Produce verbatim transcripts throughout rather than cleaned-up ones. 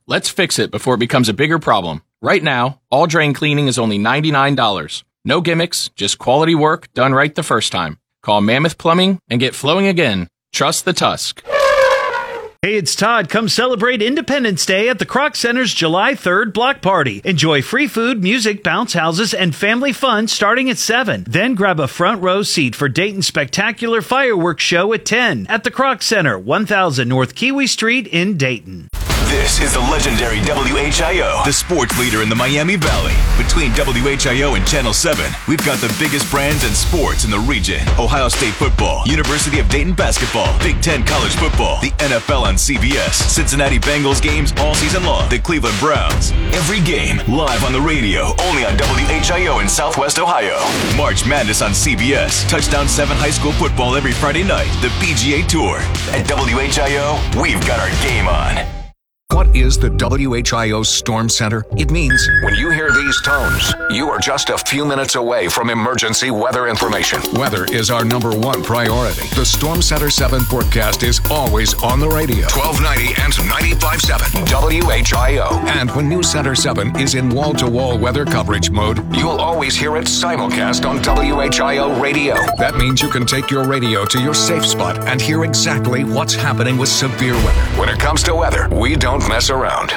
Let's fix it before it becomes a bigger problem. Right now, all drain cleaning is only ninety-nine dollars. No gimmicks, just quality work done right the first time. Call Mammoth Plumbing and get flowing again. Trust the Tusk. Hey, it's Todd. Come celebrate Independence Day at the Kroc Center's July third block party. Enjoy free food, music, bounce houses, and family fun starting at seven. Then grab a front row seat for Dayton's spectacular fireworks show at ten at the Kroc Center, one thousand North Kiwi Street in Dayton. This is the legendary W H I O, the sports leader in the Miami Valley. Between W H I O and Channel seven, we've got the biggest brands and sports in the region. Ohio State football, University of Dayton basketball, Big Ten college football, the N F L on C B S, Cincinnati Bengals games all season long, the Cleveland Browns. Every game live on the radio, only on W H I O in Southwest Ohio. March Madness on C B S, Touchdown seven high school football every Friday night, the P G A Tour. At W H I O, we've got our game on. What is the W H I O Storm Center? It means when you hear these tones, you are just a few minutes away from emergency weather information. Weather is our number one priority. The Storm Center seven forecast is always on the radio. twelve ninety and ninety-five point seven W H I O. And when News Center seven is in wall-to-wall weather coverage mode, you'll always hear it simulcast on W H I O radio. That means you can take your radio to your safe spot and hear exactly what's happening with severe weather. When it comes to weather, we don't mess around.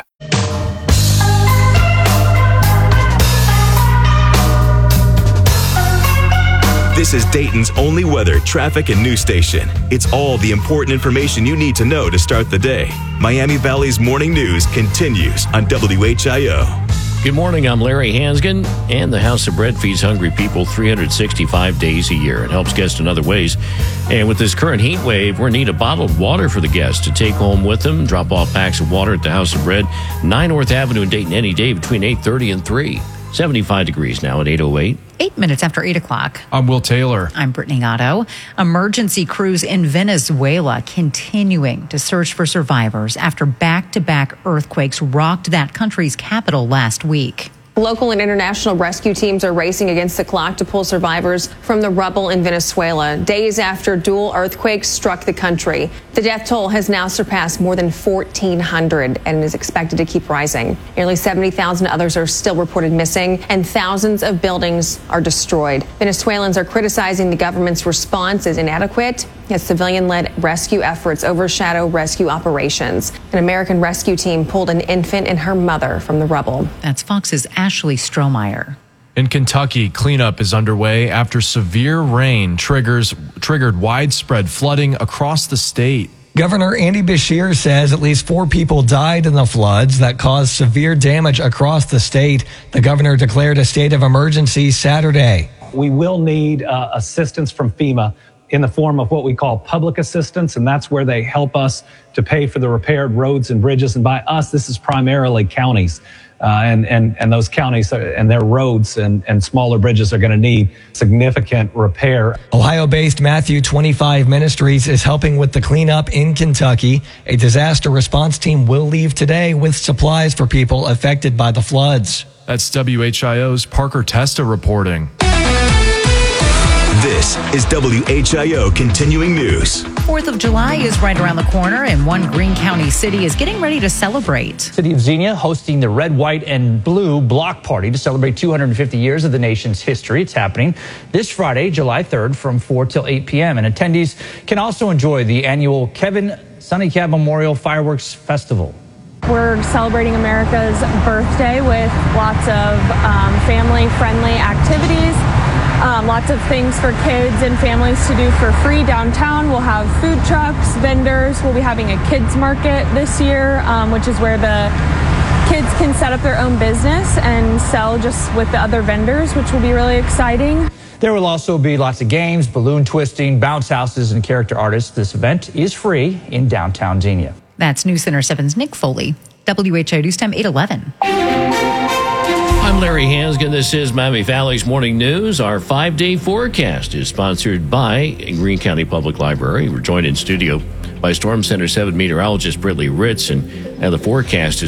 This is Dayton's only weather, traffic, and news station. It's all the important information you need to know to start the day. Miami Valley's morning news continues on W H I O. Good morning, I'm Larry Hansgen, and the House of Bread feeds hungry people three hundred sixty-five days a year and helps guests in other ways. And with this current heat wave, we're in need of bottled water for the guests to take home with them. Drop off packs of water at the House of Bread, nine North Avenue in Dayton any day between eight thirty and three. seventy-five degrees now at eight oh eight. Eight minutes after eight o'clock. I'm Will Taylor. I'm Brittany Otto. Emergency crews in Venezuela continuing to search for survivors after back-to-back earthquakes rocked that country's capital last week. Local and international rescue teams are racing against the clock to pull survivors from the rubble in Venezuela, days after dual earthquakes struck the country. The death toll has now surpassed more than fourteen hundred and is expected to keep rising. Nearly seventy thousand others are still reported missing, and thousands of buildings are destroyed. Venezuelans are criticizing the government's response as inadequate, as civilian-led rescue efforts overshadow rescue operations. An American rescue team pulled an infant and her mother from the rubble. That's Fox's Ashley Strohmeyer. In Kentucky, cleanup is underway after severe rain triggers triggered widespread flooding across the state. Governor Andy Beshear says at least four people died in the floods that caused severe damage across the state. The governor declared a state of emergency Saturday. We will need uh, assistance from FEMA in the form of what we call public assistance, and that's where they help us to pay for the repaired roads and bridges. And by us, this is primarily counties. Uh, and, and, and those counties are, and their roads and, and smaller bridges are going to need significant repair. Ohio-based Matthew twenty-five Ministries is helping with the cleanup in Kentucky. A disaster response team will leave today with supplies for people affected by the floods. That's W H I O's Parker Testa reporting. This is W H I O Continuing News. fourth of July is right around the corner, and one Greene County city is getting ready to celebrate. City of Xenia hosting the Red, White, and Blue Block Party to celebrate two hundred fifty years of the nation's history. It's happening this Friday, July third, from four till eight p.m. And attendees can also enjoy the annual Kevin Sunnycab Memorial Fireworks Festival. We're celebrating America's birthday with lots of um, family-friendly activities. Um, lots of things for kids and families to do for free downtown. We'll have food trucks, vendors. We'll be having a kids market this year, um, which is where the kids can set up their own business and sell just with the other vendors, which will be really exciting. There will also be lots of games, balloon twisting, bounce houses, and character artists. This event is free in downtown Xenia. That's News Center seven's Nick Foley. W H O News Time eight eleven. I'm Larry Hansgen. This is Miami Valley's Morning News. Our five-day forecast is sponsored by Greene County Public Library. We're joined in studio by Storm Center seven meteorologist Brittany Ritz, and uh, the forecast is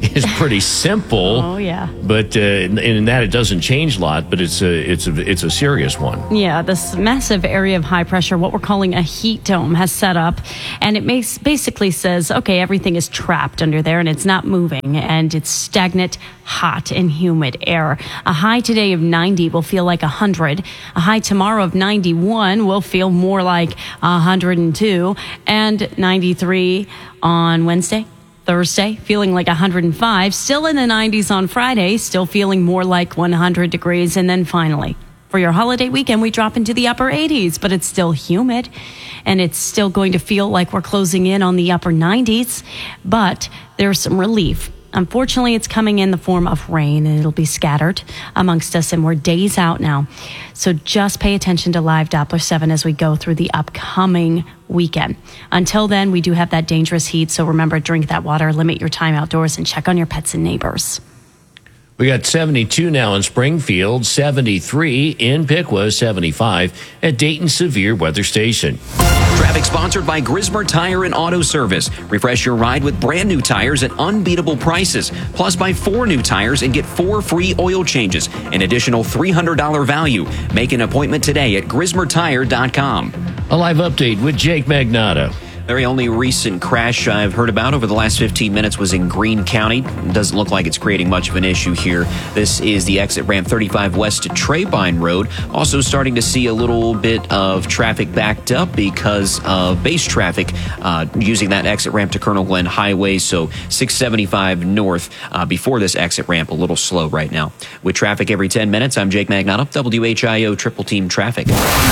is pretty simple. Oh, yeah. But uh, in, in that, it doesn't change a lot, but it's a, it's a, it's a serious one. Yeah, this massive area of high pressure, what we're calling a heat dome, has set up. And it makes basically says, okay, everything is trapped under there and it's not moving. And it's stagnant, hot, and humid air. A high today of ninety will feel like one hundred. A high tomorrow of ninety-one will feel more like one hundred two. And ninety-three on Wednesday. Thursday, feeling like one hundred five. Still in the nineties on Friday, still feeling more like one hundred degrees. And then finally, for your holiday weekend, we drop into the upper eighties, but it's still humid. And it's still going to feel like we're closing in on the upper nineties. But there's some relief. Unfortunately, it's coming in the form of rain, and it'll be scattered amongst us, and we're days out now. So just pay attention to Live Doppler seven as we go through the upcoming weekend. Until then, we do have that dangerous heat, so remember, drink that water, limit your time outdoors, and check on your pets and neighbors. We got seventy-two now in Springfield, seventy-three in Piqua, seventy-five at Dayton Severe Weather Station. Traffic sponsored by Grismer Tire and Auto Service. Refresh your ride with brand new tires at unbeatable prices. Plus, buy four new tires and get four free oil changes. An additional three hundred dollars value. Make an appointment today at grismer tire dot com. A live update with Jake Magnato. Very only recent crash I've heard about over the last fifteen minutes was in Greene County. It doesn't look like it's creating much of an issue here. This is the exit ramp thirty-five west to Trabine Road. Also starting to see a little bit of traffic backed up because of base traffic uh, using that exit ramp to Colonel Glenn Highway. So six seventy-five north uh, before this exit ramp, a little slow right now. With traffic every ten minutes, I'm Jake Magnato, W H I O Triple Team Traffic.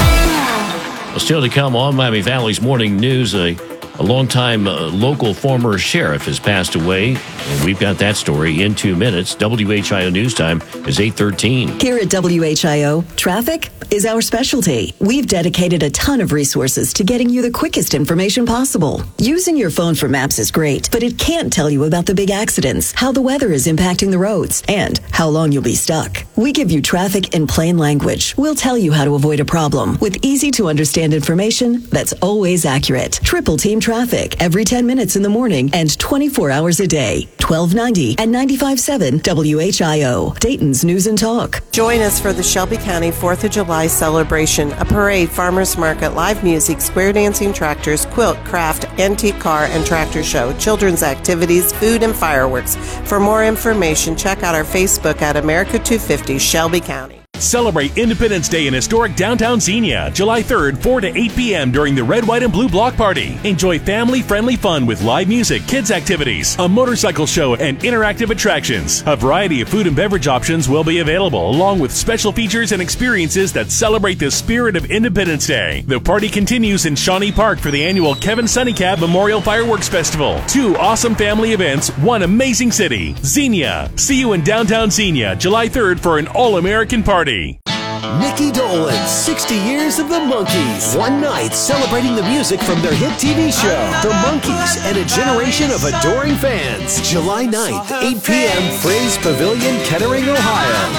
Well, still to come on Miami Valley's Morning News, a, a longtime uh, local former sheriff has passed away, and we've got that story in two minutes. W H I O News Time is eight thirteen. Here at W H I O, traffic is our specialty. We've dedicated a ton of resources to getting you the quickest information possible. Using your phone for maps is great, but it can't tell you about the big accidents, how the weather is impacting the roads, and how long you'll be stuck. We give you traffic in plain language. We'll tell you how to avoid a problem with easy to understand information that's always accurate. Triple Team Traffic every ten minutes in the morning and twenty-four hours a day. twelve ninety and ninety-five point seven W H I O, Dayton's News and Talk. Join us for the Shelby County fourth of July celebration, a parade, farmers market, live music, square dancing tractors, quilt, craft, antique car, and tractor show, children's activities, food, and fireworks. For more information, check out our Facebook at America two fifty Shelby County. Celebrate Independence Day in historic downtown Xenia, July third, four to eight p.m. during the Red, White, and Blue Block Party. Enjoy family-friendly fun with live music, kids' activities, a motorcycle show, and interactive attractions. A variety of food and beverage options will be available, along with special features and experiences that celebrate the spirit of Independence Day. The party continues in Shawnee Park for the annual Kevin Sunnycab Memorial Fireworks Festival. Two awesome family events, one amazing city. Xenia. See you in downtown Xenia, July third for an all-American party. Mickey Dolenz, sixty years of the Monkees. One night celebrating the music from their hit T V show, The Monkees, and a generation of adoring fans. July ninth, eight p.m., Fraze Pavilion, Kettering, Ohio.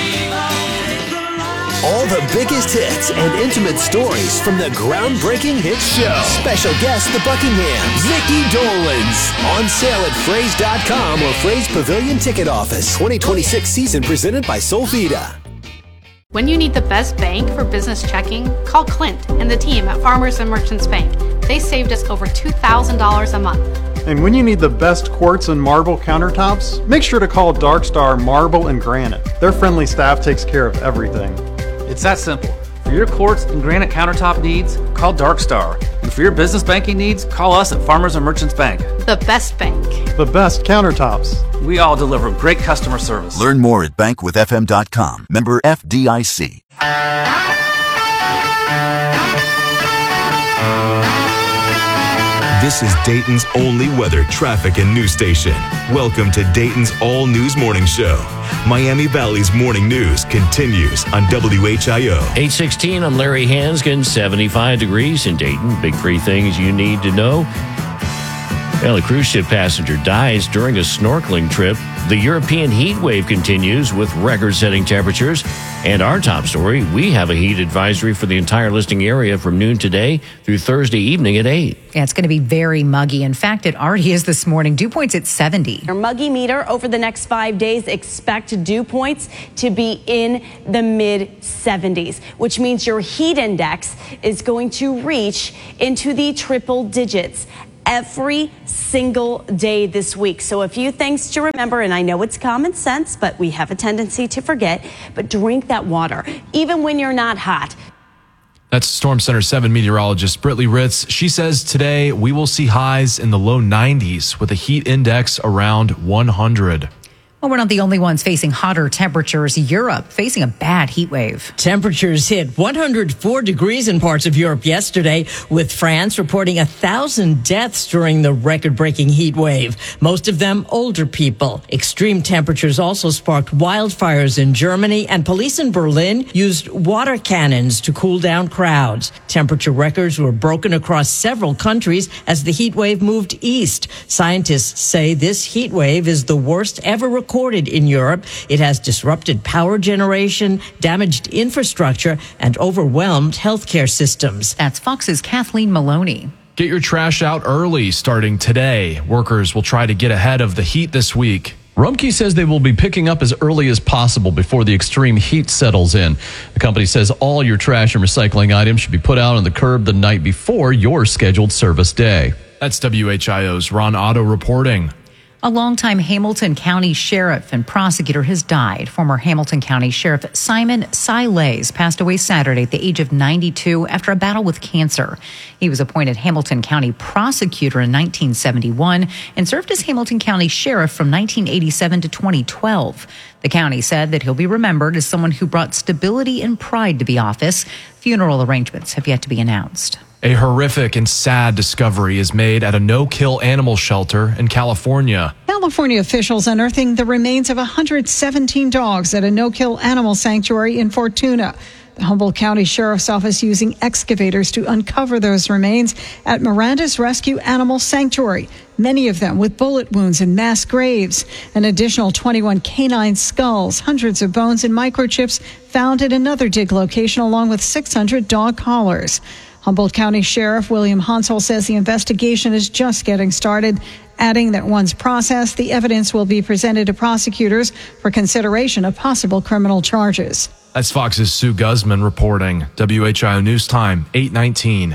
All the biggest hits and intimate stories from the groundbreaking hit show. Special guest, the Buckinghams, Mickey Dolenz. On sale at fraze dot com or Fraze Pavilion Ticket Office. twenty twenty-six season presented by Solvita. When you need the best bank for business checking, call Clint and the team at Farmers and Merchants Bank. They saved us over two thousand dollars a month. And when you need the best quartz and marble countertops, make sure to call Darkstar Marble and Granite. Their friendly staff takes care of everything. It's that simple. For your quartz and granite countertop needs, call Darkstar. And for your business banking needs, call us at Farmers and Merchants Bank. The best bank. The best countertops. We all deliver great customer service. Learn more at bank with f m dot com. Member F D I C. This is Dayton's only weather, traffic, and news station. Welcome to Dayton's All News Morning Show. Miami Valley's morning news continues on W H I O. eight sixteen, I'm Larry Hansgen, seventy-five degrees in Dayton. Big three things you need to know. Well, a cruise ship passenger dies during a snorkeling trip. The European heat wave continues with record-setting temperatures. And our top story, we have a heat advisory for the entire listing area from noon today through Thursday evening at eight. Yeah, it's going to be very muggy. In fact, it already is this morning. Dew points at seventy. Our muggy meter over the next five days, expect dew points to be in the mid seventies, which means your heat index is going to reach into the triple digits every single day this week. So a few things to remember, and I know it's common sense, but we have a tendency to forget, but drink that water, even when you're not hot. That's Storm Center seven meteorologist Britley Ritz. She says today we will see highs in the low nineties with a heat index around one hundred. Well, we're not the only ones facing hotter temperatures. Europe facing a bad heat wave. Temperatures hit one hundred four degrees in parts of Europe yesterday, with France reporting a thousand deaths during the record-breaking heat wave, most of them older people. Extreme temperatures also sparked wildfires in Germany, and police in Berlin used water cannons to cool down crowds. Temperature records were broken across several countries as the heat wave moved east. Scientists say this heat wave is the worst ever recorded Recorded in Europe. It has disrupted power generation, damaged infrastructure, and overwhelmed healthcare systems. That's Fox's Kathleen Maloney. Get your trash out early starting today. Workers will try to get ahead of the heat this week. Rumpke says they will be picking up as early as possible before the extreme heat settles in. The company says all your trash and recycling items should be put out on the curb the night before your scheduled service day. That's W H I O's Ron Otto reporting. A longtime Hamilton County sheriff and prosecutor has died. Former Hamilton County Sheriff Simon Siles passed away Saturday at the age of ninety-two after a battle with cancer. He was appointed Hamilton County prosecutor in nineteen seventy-one and served as Hamilton County Sheriff from nineteen eighty-seven to twenty twelve. The county said that he'll be remembered as someone who brought stability and pride to the office. Funeral arrangements have yet to be announced. A horrific and sad discovery is made at a no-kill animal shelter in California. California officials unearthing the remains of one hundred seventeen dogs at a no-kill animal sanctuary in Fortuna. The Humboldt County Sheriff's Office using excavators to uncover those remains at Miranda's Rescue Animal Sanctuary, many of them with bullet wounds and mass graves. An additional twenty-one canine skulls, hundreds of bones and microchips found at another dig location, along with six hundred dog collars. Humboldt County Sheriff William Hansel says the investigation is just getting started, adding that once processed, the evidence will be presented to prosecutors for consideration of possible criminal charges. That's Fox's Sue Guzman reporting. W H I O News Time, eight nineteen.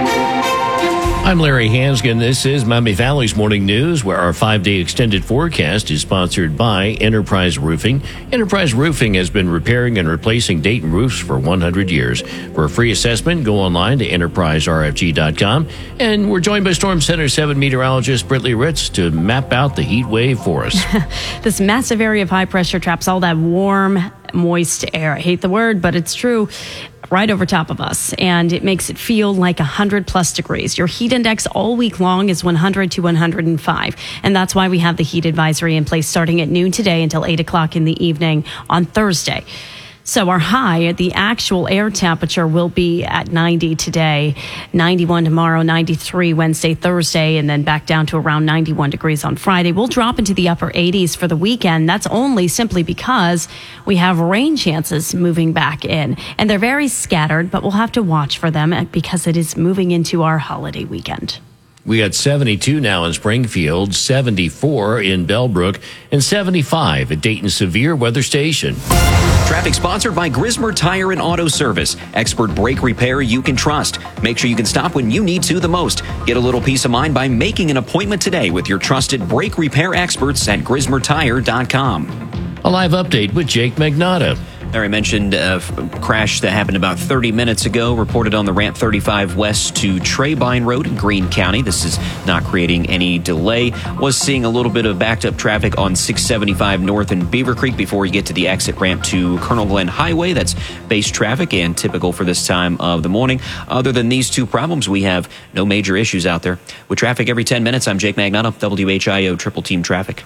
I'm Larry Hansgen. This is Miami Valley's Morning News, where our five-day extended forecast is sponsored by Enterprise Roofing. Enterprise Roofing has been repairing and replacing Dayton roofs for one hundred years. For a free assessment, go online to enterprise r f g dot com. And we're joined by Storm Center seven meteorologist Britley Ritz to map out the heat wave for us. This massive area of high pressure traps all that warm, moist air. I hate the word, but it's true. Right over top of us, and it makes it feel like one hundred plus degrees. Your heat index all week long is one hundred to one hundred five, and that's why we have the heat advisory in place starting at noon today until eight o'clock in the evening on Thursday. So our high, the actual air temperature will be at ninety today, ninety-one tomorrow, ninety-three Wednesday, Thursday, and then back down to around ninety-one degrees on Friday. We'll drop into the upper eighties for the weekend. That's only simply because we have rain chances moving back in. And they're very scattered, but we'll have to watch for them because it is moving into our holiday weekend. We got seventy-two now in Springfield, seventy-four in Bellbrook, and seventy-five at Dayton Severe Weather Station. Traffic sponsored by Grismer Tire and Auto Service. Expert brake repair you can trust. Make sure you can stop when you need to the most. Get a little peace of mind by making an appointment today with your trusted brake repair experts at grismer tire dot com. A live update with Jake Magnotta. Larry mentioned a crash that happened about thirty minutes ago, reported on the Ramp thirty-five West to Treybine Road in Greene County. This is not creating any delay. Was seeing a little bit of backed up traffic on six seventy-five North in Beaver Creek before you get to the exit ramp to Colonel Glenn Highway. That's base traffic and typical for this time of the morning. Other than these two problems, we have no major issues out there. With traffic every ten minutes, I'm Jake Magnotta, W H I O Triple Team Traffic.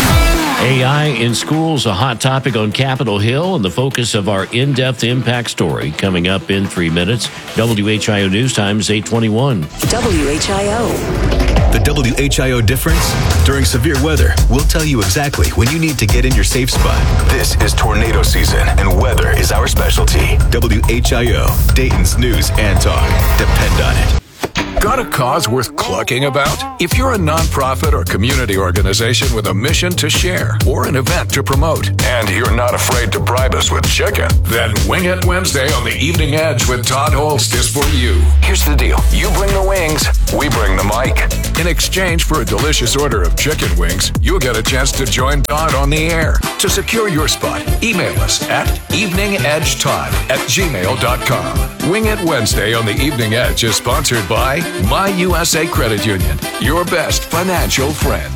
A I in schools, a hot topic on Capitol Hill, and the focus of our in-depth impact story coming up in three minutes. W H I O News Times eight twenty-one. W H I O. The W H I O difference? During severe weather, we'll tell you exactly when you need to get in your safe spot. This is tornado season, and weather is our specialty. W H I O, Dayton's news and talk. Depend on it. Got a cause worth clucking about? If you're a nonprofit or community organization with a mission to share or an event to promote, and you're not afraid to bribe us with chicken, then Wing It Wednesday on the Evening Edge with Todd Holst is for you. Here's the deal. You bring the wings, we bring the mic. In exchange for a delicious order of chicken wings, you'll get a chance to join Todd on the air. To secure your spot, email us at eveningedgetodd at gmail dot com. Wing It Wednesday on the Evening Edge is sponsored by My U S A Credit Union, your best financial friend.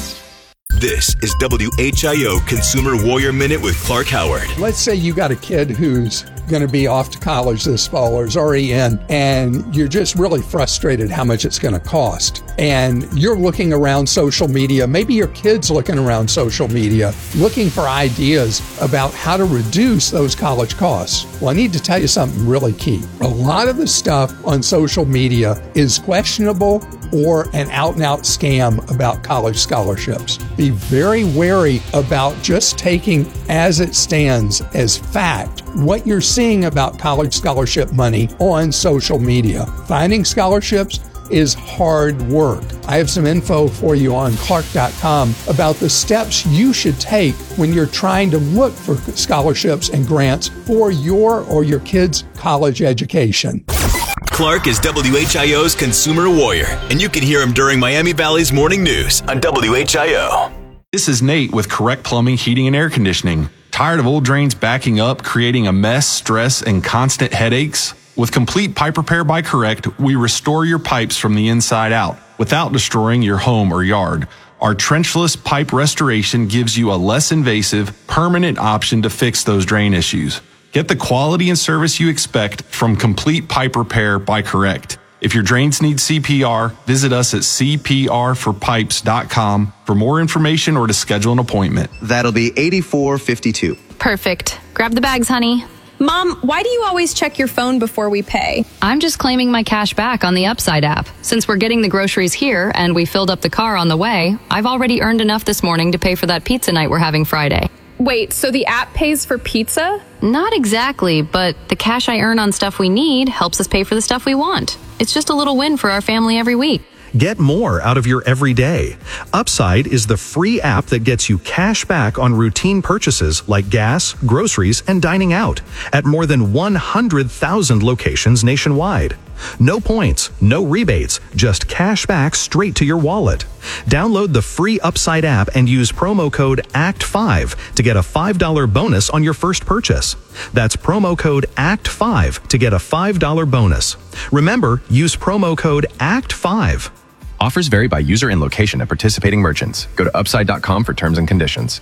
This is W H I O Consumer Warrior Minute with Clark Howard. Let's say you got a kid who's going to be off to college this fall or is already in, and you're just really frustrated how much it's going to cost. And you're looking around social media, maybe your kid's looking around social media, looking for ideas about how to reduce those college costs. Well, I need to tell you something really key. A lot of the stuff on social media is questionable or an out-and-out scam about college scholarships. Be very wary about just taking as it stands as fact what you're seeing about college scholarship money on social media. Finding scholarships is hard work. I have some info for you on clark dot com about the steps you should take when you're trying to look for scholarships and grants for your or your kids' college education. Clark is W H I O's Consumer Warrior, and you can hear him during Miami Valley's Morning News on W H I O. This is Nate with Correct Plumbing, Heating, and Air Conditioning. Tired of old drains backing up, creating a mess, stress, and constant headaches? With complete pipe repair by Correct, we restore your pipes from the inside out without destroying your home or yard. Our trenchless pipe restoration gives you a less invasive, permanent option to fix those drain issues. Get the quality and service you expect from Complete Pipe Repair by Correct. If your drains need C P R, visit us at c p r for pipes dot com for more information or to schedule an appointment. That'll be eighty-four fifty-two. Perfect. Grab the bags, honey. Mom, why do you always check your phone before we pay? I'm just claiming my cash back on the Upside app. Since we're getting the groceries here and we filled up the car on the way, I've already earned enough this morning to pay for that pizza night we're having Friday. Wait, so the app pays for pizza? Not exactly, but the cash I earn on stuff we need helps us pay for the stuff we want. It's just a little win for our family every week. Get more out of your everyday. Upside is the free app that gets you cash back on routine purchases like gas, groceries, and dining out at more than one hundred thousand locations nationwide. No points, no rebates, just cash back straight to your wallet. Download the free Upside app and use promo code A C T five to get a five dollars bonus on your first purchase. That's promo code A C T five to get a five dollars bonus. Remember, use promo code A C T five. Offers vary by user and location at participating merchants. Go to upside dot com for terms and conditions.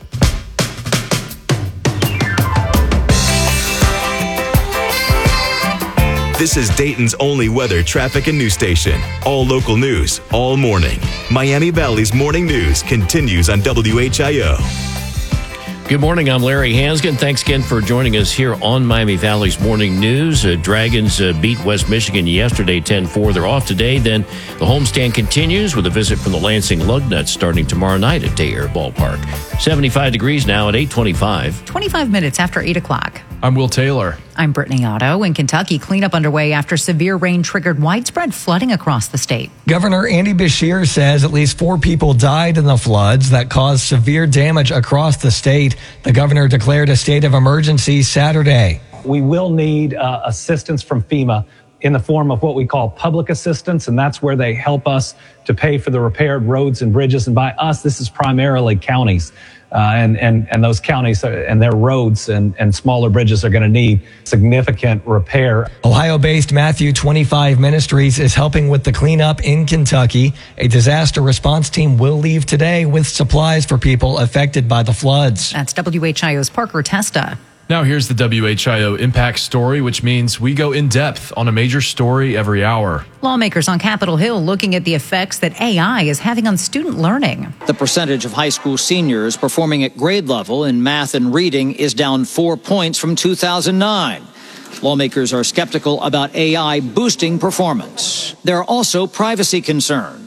This is Dayton's only weather, traffic, and news station. All local news, all morning. Miami Valley's Morning News continues on W H I O. Good morning, I'm Larry Hansgen. Thanks again for joining us here on Miami Valley's Morning News. Uh, Dragons uh, beat West Michigan yesterday ten four. They're off today. Then the homestand continues with a visit from the Lansing Lugnuts starting tomorrow night at Day Air Ballpark. seventy-five degrees now at eight twenty-five. twenty-five minutes after eight o'clock. I'm Will Taylor. I'm Brittany Otto. In Kentucky, cleanup underway after severe rain triggered widespread flooding across the state. Governor Andy Beshear says at least four people died in the floods that caused severe damage across the state. The governor declared a state of emergency Saturday. We will need uh, assistance from FEMA in the form of what we call public assistance, and that's where they help us to pay for the repaired roads and bridges. And by us, this is primarily counties. Uh, and, and, and those counties and their roads and, and smaller bridges are going to need significant repair. Ohio-based Matthew twenty-five Ministries is helping with the cleanup in Kentucky. A disaster response team will leave today with supplies for people affected by the floods. That's W H I O's Parker Testa. Now here's the W H I O Impact Story, which means we go in depth on a major story every hour. Lawmakers on Capitol Hill looking at the effects that A I is having on student learning. The percentage of high school seniors performing at grade level in math and reading is down four points from two thousand nine. Lawmakers are skeptical about A I boosting performance. There are also privacy concerns.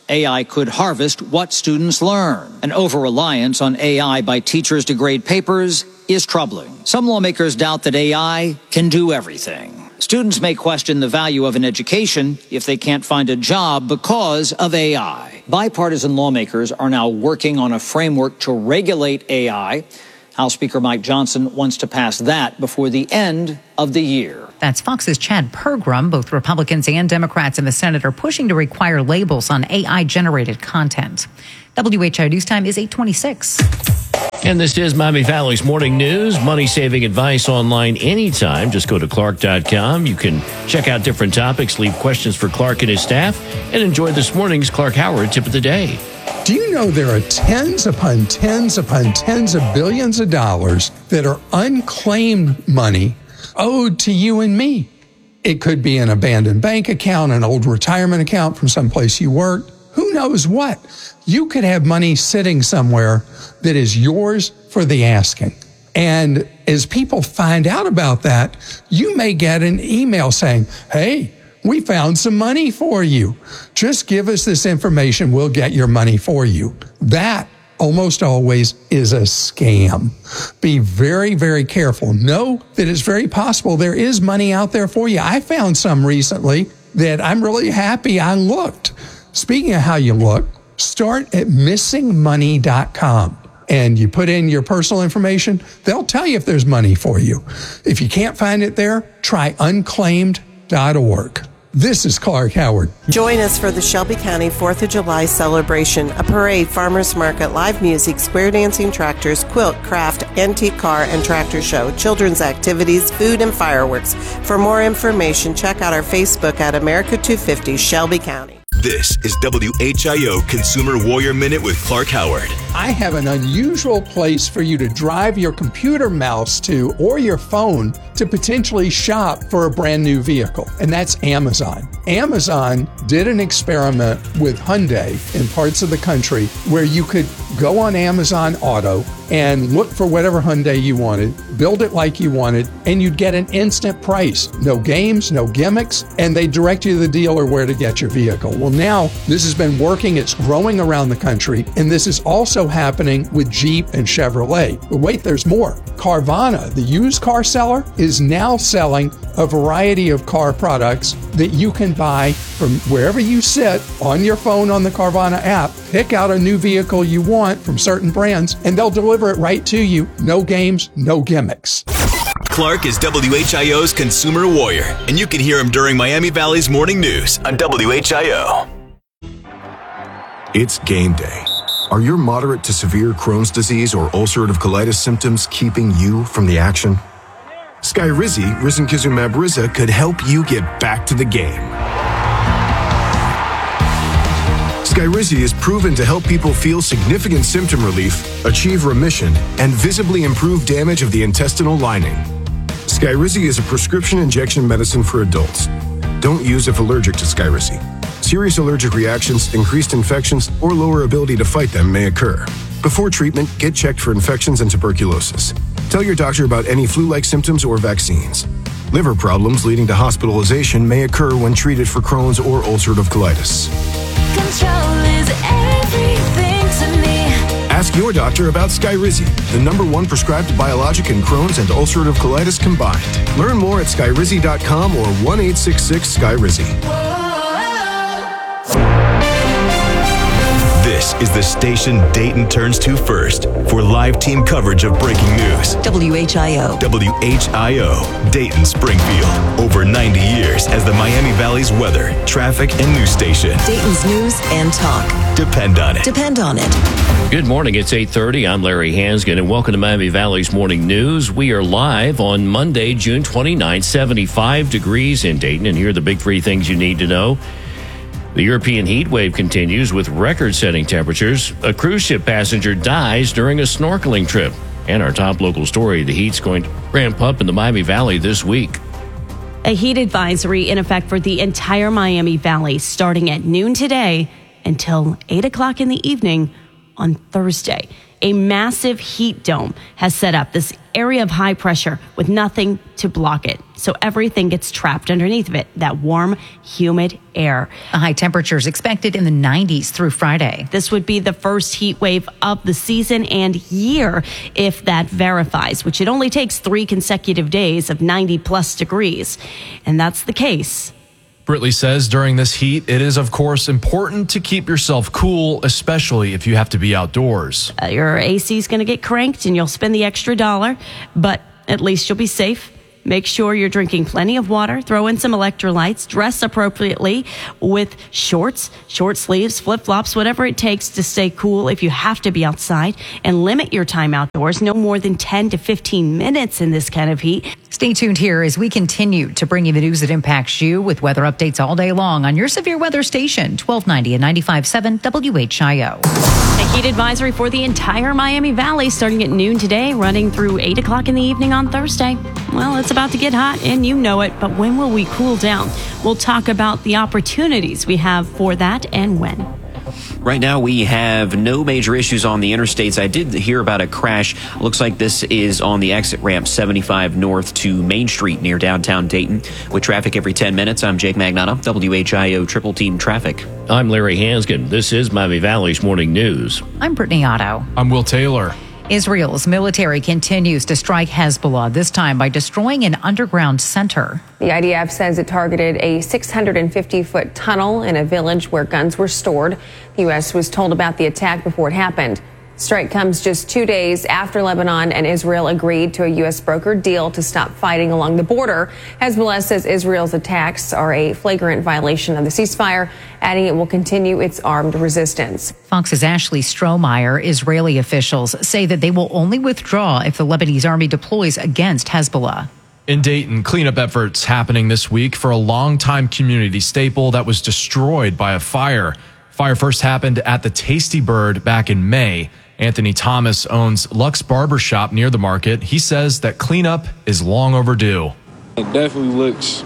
A I could harvest what students learn. An over-reliance on A I by teachers to grade papers is troubling. Some lawmakers doubt that A I can do everything. Students may question the value of an education if they can't find a job because of A I. Bipartisan lawmakers are now working on a framework to regulate A I. House Speaker Mike Johnson wants to pass that before the end of the year. That's Fox's Chad Pergram. Both Republicans and Democrats in the Senate are pushing to require labels on A I-generated content. W H I O News Time is eight twenty-six. And this is Miami Valley's Morning News. Money-saving advice online anytime. Just go to Clark dot com. You can check out different topics, leave questions for Clark and his staff, and enjoy this morning's Clark Howard Tip of the Day. Do you know there are tens upon tens upon tens of billions of dollars that are unclaimed money owed to you and me? It could be an abandoned bank account, an old retirement account from someplace you worked. Who knows what? You could have money sitting somewhere that is yours for the asking. And as people find out about that, you may get an email saying, hey, we found some money for you. Just give us this information. We'll get your money for you. That almost always is a scam. Be very, very careful. Know that it's very possible there is money out there for you. I found some recently that I'm really happy I looked. Speaking of how you look, start at missing money dot com. And you put in your personal information, they'll tell you if there's money for you. If you can't find it there, try unclaimed dot org. This is Clark Howard. Join us for the Shelby County fourth of July celebration, a parade, farmers market, live music, square dancing tractors, quilt, craft, antique car, and tractor show, children's activities, food, and fireworks. For more information, check out our Facebook at America two fifty Shelby County. This is W H I O Consumer Warrior Minute with Clark Howard. I have an unusual place for you to drive your computer mouse to or your phone to potentially shop for a brand new vehicle, and that's Amazon. Amazon did an experiment with Hyundai in parts of the country where you could go on Amazon Auto and look for whatever Hyundai you wanted, build it like you wanted, and you'd get an instant price. No games, no gimmicks, and they direct you to the dealer where to get your vehicle. Well, now this has been working. It's growing around the country, and this is also happening with Jeep and Chevrolet. But wait, there's more. Carvana, the used car seller, is now selling a variety of car products that you can buy from wherever you sit on your phone on the Carvana app. Pick out a new vehicle you want from certain brands, and they'll deliver it right to you. No games, no gimmicks. Clark is W H I O's Consumer Warrior, and you can hear him during Miami Valley's Morning News on W H I O. It's game day. Are your moderate to severe Crohn's disease or ulcerative colitis symptoms keeping you from the action? Skyrizi, risankizumab Riza, could help you get back to the game. Skyrizi is proven to help people feel significant symptom relief, achieve remission, and visibly improve damage of the intestinal lining. Skyrizi is a prescription injection medicine for adults. Don't use if allergic to Skyrizi. Serious allergic reactions, increased infections, or lower ability to fight them may occur. Before treatment, get checked for infections and tuberculosis. Tell your doctor about any flu-like symptoms or vaccines. Liver problems leading to hospitalization may occur when treated for Crohn's or ulcerative colitis. Control is everything to me. Ask your doctor about Skyrizi, the number one prescribed biologic in Crohn's and ulcerative colitis combined. Learn more at skyrizi dot com or one eight six six Skyrizi. This is the station Dayton turns to first for live team coverage of breaking news. W H I O. W H I O, Dayton Springfield. Over ninety years as the Miami Valley's weather, traffic, and news station. Dayton's news and talk. Depend on it. Depend on it. Good morning. It's eight thirty. I'm Larry Hansgen, and welcome to Miami Valley's Morning News. We are live on Monday, June twenty-ninth, seventy-five degrees in Dayton, and here are the big three things you need to know. The European heat wave continues with record-setting temperatures. A cruise ship passenger dies during a snorkeling trip. And our top local story, the heat's going to ramp up in the Miami Valley this week. A heat advisory in effect for the entire Miami Valley starting at noon today until eight o'clock in the evening on Thursday. A massive heat dome has set up this area of high pressure with nothing to block it. So everything gets trapped underneath of it, that warm, humid air. A high temperature is expected in the nineties through Friday. This would be the first heat wave of the season and year if that verifies, which it only takes three consecutive days of ninety plus degrees. And that's the case. Britley says during this heat, it is, of course, important to keep yourself cool, especially if you have to be outdoors. Uh, your A C is going to get cranked and you'll spend the extra dollar, but at least you'll be safe. Make sure you're drinking plenty of water. Throw in some electrolytes. Dress appropriately with shorts, short sleeves, flip-flops, whatever it takes to stay cool if you have to be outside. And limit your time outdoors, no more than ten to fifteen minutes in this kind of heat. Stay tuned here as we continue to bring you the news that impacts you with weather updates all day long on your severe weather station, twelve ninety and ninety-five point seven W H I O. A heat advisory for the entire Miami Valley starting at noon today, running through eight o'clock in the evening on Thursday. Well, it's about to get hot, and you know it, but when will we cool down? We'll talk about the opportunities we have for that and when. Right now, we have no major issues on the interstates. I did hear about a crash. Looks like this is on the exit ramp seventy-five north to Main Street near downtown Dayton. With traffic every ten minutes, I'm Jake Magnotta, W H I O Triple Team Traffic. I'm Larry Hansgen. This is Miami Valley's Morning News. I'm Brittany Otto. I'm Will Taylor. Israel's military continues to strike Hezbollah, this time by destroying an underground center. The I D F says it targeted a six hundred fifty foot tunnel in a village where guns were stored. The U S was told about the attack before it happened. Strike comes just two days after Lebanon and Israel agreed to a U S brokered deal to stop fighting along the border. Hezbollah says Israel's attacks are a flagrant violation of the ceasefire, adding it will continue its armed resistance. Fox's Ashley Strohmeyer. Israeli officials say that they will only withdraw if the Lebanese army deploys against Hezbollah. In Dayton, cleanup efforts happening this week for a longtime community staple that was destroyed by a fire. Fire first happened at the Tasty Bird back in May. Anthony Thomas owns Lux Barbershop near the market. He says that cleanup is long overdue. It definitely looks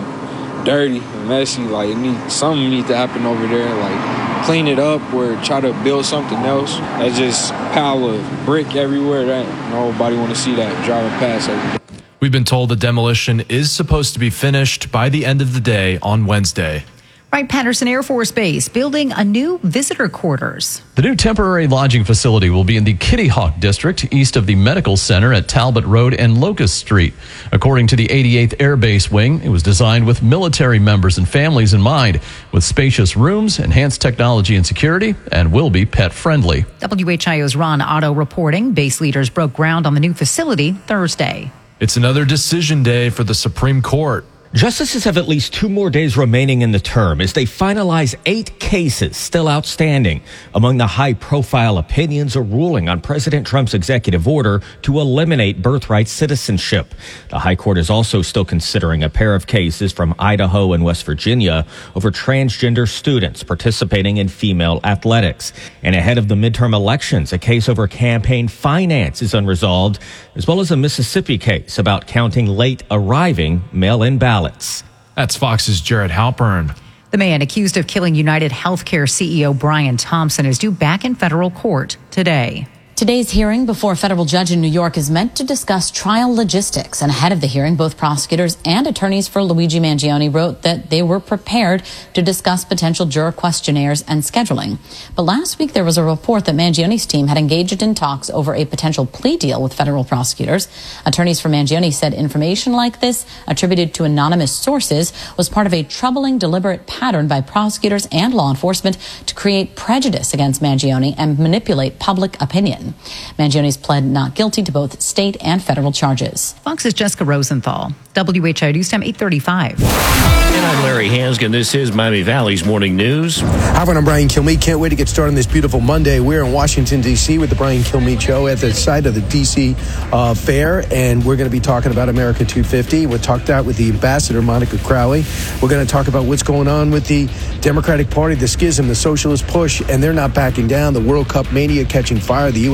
dirty and messy. Like it need, something needs to happen over there. Like clean it up or try to build something else. That's just a pile of brick everywhere. That nobody want to see that driving past every day. We've been told the demolition is supposed to be finished by the end of the day on Wednesday. Wright-Patterson Air Force Base building a new visitor quarters. The new temporary lodging facility will be in the Kitty Hawk District, east of the Medical Center at Talbot Road and Locust Street. According to the eighty-eighth Air Base Wing, it was designed with military members and families in mind, with spacious rooms, enhanced technology and security, and will be pet-friendly. W H I O's Ron Otto reporting base leaders broke ground on the new facility Thursday. It's another decision day for the Supreme Court. Justices have at least two more days remaining in the term as they finalize eight cases still outstanding. Among the high-profile opinions, a ruling on President Trump's executive order to eliminate birthright citizenship. The High Court is also still considering a pair of cases from Idaho and West Virginia over transgender students participating in female athletics. And ahead of the midterm elections, a case over campaign finance is unresolved, as well as a Mississippi case about counting late arriving mail-in ballots. That's Fox's Jared Halpern. The man accused of killing United Healthcare C E O Brian Thompson is due back in federal court today. Today's hearing before a federal judge in New York is meant to discuss trial logistics. And ahead of the hearing, both prosecutors and attorneys for Luigi Mangione wrote that they were prepared to discuss potential juror questionnaires and scheduling. But last week, there was a report that Mangione's team had engaged in talks over a potential plea deal with federal prosecutors. Attorneys for Mangione said information like this, attributed to anonymous sources, was part of a troubling, deliberate pattern by prosecutors and law enforcement to create prejudice against Mangione and manipulate public opinion. Mangione's pled not guilty to both state and federal charges. Fox's Jessica Rosenthal, W H I O News Time eight thirty-five. And I'm Larry Hansgen. This is Miami Valley's Morning News. Hi, everyone. I'm Brian Kilmeade. Can't wait to get started on this beautiful Monday. We're in Washington, D C with the Brian Kilmeade Show at the site of the D C uh, Fair, and we're going to be talking about America two fifty. We'll talk that with the ambassador, Monica Crowley. We're going to talk about what's going on with the Democratic Party, the schism, the socialist push, and they're not backing down. The World Cup mania catching fire. The U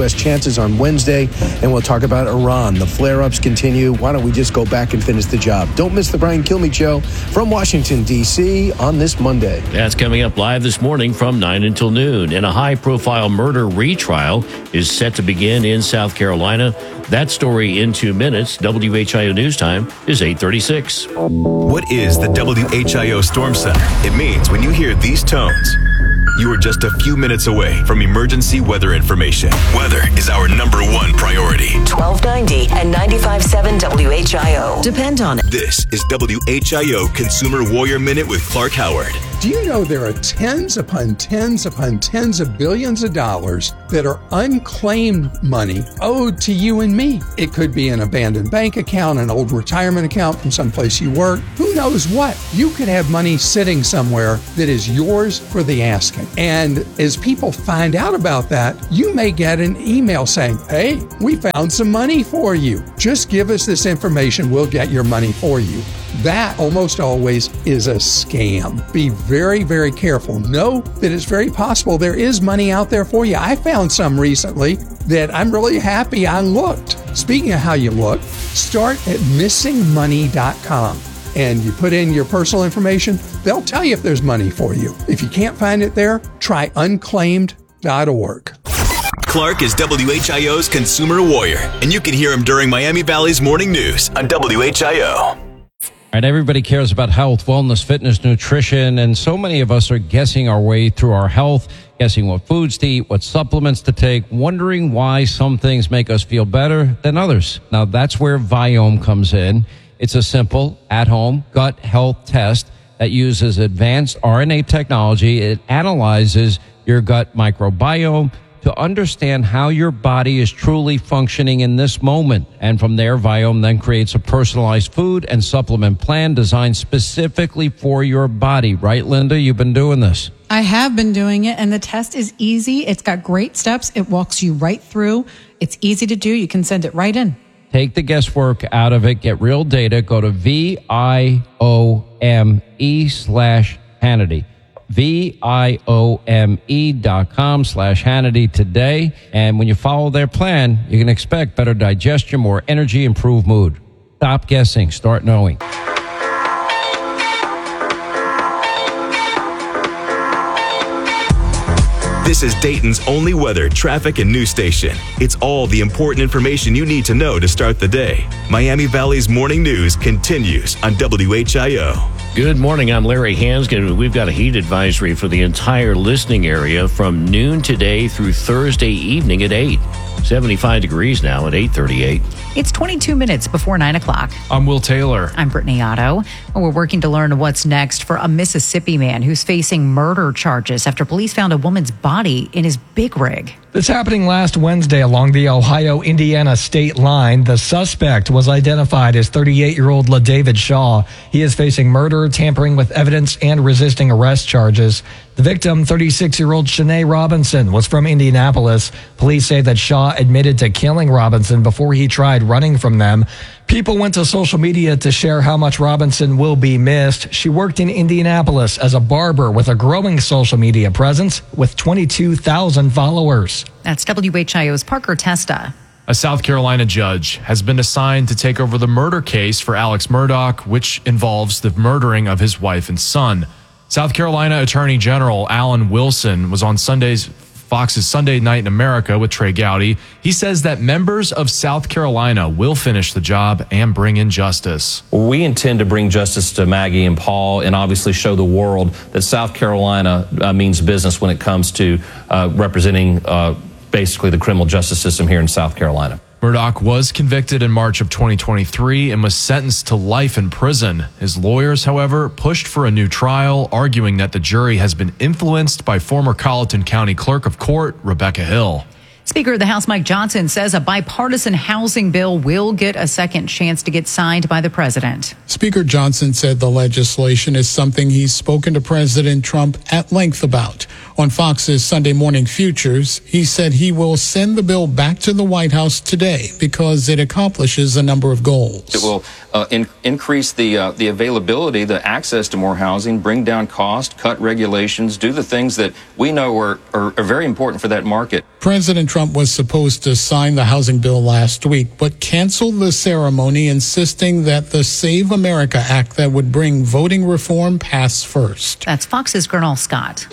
U S chances on Wednesday, and we'll talk about Iran. The flare-ups continue. Why don't we just go back and finish the job? Don't miss the Brian Kilmeade Show from Washington, D C on this Monday. That's coming up live this morning from nine until noon. And a high-profile murder retrial is set to begin in South Carolina. That story in two minutes. W H I O News Time is eight thirty-six. What is the W H I O Storm Center? It means when you hear these tones, you are just a few minutes away from emergency weather information. Weather is our number one priority. twelve ninety and ninety-five point seven W H I O. Depend on it. This is W H I O Consumer Warrior Minute with Clark Howard. Do you know there are tens upon tens upon tens of billions of dollars that are unclaimed money owed to you and me? It could be an abandoned bank account, an old retirement account from someplace you work. Who knows what? You could have money sitting somewhere that is yours for the asking. And as people find out about that, you may get an email saying, hey, we found some money for you. Just give us this information. We'll get your money for you. That almost always is a scam. Be very, very careful. Know that it's very possible there is money out there for you. I found some recently that I'm really happy I looked. Speaking of how you look, start at missing money dot com. And you put in your personal information, they'll tell you if there's money for you. If you can't find it there, try unclaimed dot org. Clark is W H I O's Consumer Warrior, and you can hear him during Miami Valley's Morning News on W H I O. All right, everybody cares about health, wellness, fitness, nutrition, and so many of us are guessing our way through our health, guessing what foods to eat, what supplements to take, wondering why some things make us feel better than others. Now, that's where Viome comes in. It's a simple, at-home gut health test that uses advanced R N A technology. It analyzes your gut microbiome to understand how your body is truly functioning in this moment. And from there, Viome then creates a personalized food and supplement plan designed specifically for your body. Right, Linda? You've been doing this. I have been doing it, and the test is easy. It's got great steps. It walks you right through. It's easy to do. You can send it right in. Take the guesswork out of it. Get real data. Go to V I O M E slash Hannity. V I O M E dot com slash Hannity today. And when you follow their plan, you can expect better digestion, more energy, improved mood. Stop guessing. Start knowing. This is Dayton's only weather, traffic, and news station. It's all the important information you need to know to start the day. Miami Valley's Morning News continues on W H I O. Good morning. I'm Larry Hansgen. We've got a heat advisory for the entire listening area from noon today through Thursday evening at eight. seventy-five degrees now at eight thirty-eight. It's twenty-two minutes before nine o'clock. I'm Will Taylor. I'm Brittany Otto. And we're working to learn what's next for a Mississippi man who's facing murder charges after police found a woman's body in his big rig. This happening last Wednesday along the Ohio-Indiana state line. The suspect was identified as thirty-eight-year-old LaDavid Shaw. He is facing murder, tampering with evidence, and resisting arrest charges. The victim, thirty-six-year-old Shanae Robinson, was from Indianapolis. Police say that Shaw admitted to killing Robinson before he tried running from them. People went to social media to share how much Robinson will be missed. She worked in Indianapolis as a barber with a growing social media presence with twenty-two thousand followers. That's W H I O's Parker Testa. A South Carolina judge has been assigned to take over the murder case for Alex Murdaugh, which involves the murdering of his wife and son. South Carolina Attorney General Alan Wilson was on Sunday's Fox's Sunday Night in America with Trey Gowdy. He says that members of South Carolina will finish the job and bring in justice. We intend to bring justice to Maggie and Paul and obviously show the world that South Carolina uh, means business when it comes to uh, representing uh, basically the criminal justice system here in South Carolina. Murdaugh was convicted in March of twenty twenty-three and was sentenced to life in prison. His lawyers, however, pushed for a new trial, arguing that the jury has been influenced by former Colleton County Clerk of Court, Rebecca Hill. Speaker of the House Mike Johnson says a bipartisan housing bill will get a second chance to get signed by the president. Speaker Johnson said the legislation is something he's spoken to President Trump at length about. On Fox's Sunday Morning Futures, he said he will send the bill back to the White House today because it accomplishes a number of goals. It will uh, in- increase the uh, the availability, the access to more housing, bring down cost, cut regulations, do the things that we know are, are, are very important for that market. President Trump was supposed to sign the housing bill last week, but canceled the ceremony, insisting that the Save America Act that would bring voting reform pass first. That's Fox's Gernal Scott.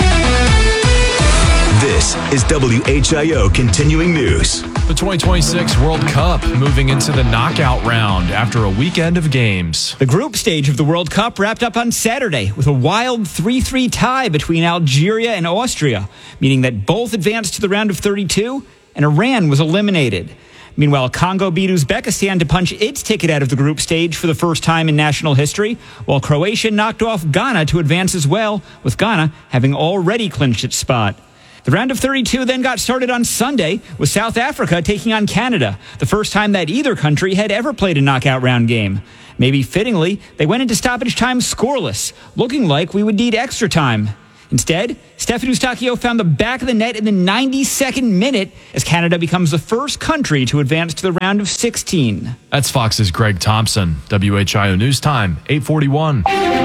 This is W H I O Continuing News. The twenty twenty-six World Cup moving into the knockout round after a weekend of games. The group stage of the World Cup wrapped up on Saturday with a wild three three tie between Algeria and Austria, meaning that both advanced to the round of thirty-two and Iran was eliminated. Meanwhile, Congo beat Uzbekistan to punch its ticket out of the group stage for the first time in national history, while Croatia knocked off Ghana to advance as well, with Ghana having already clinched its spot. The round of thirty-two then got started on Sunday with South Africa taking on Canada, the first time that either country had ever played a knockout round game. Maybe fittingly, they went into stoppage time scoreless, looking like we would need extra time. Instead, Stefan Eustáquio found the back of the net in the ninety-second minute as Canada becomes the first country to advance to the round of sixteen. That's Fox's Greg Thompson. W H I O News Time, eight forty-one.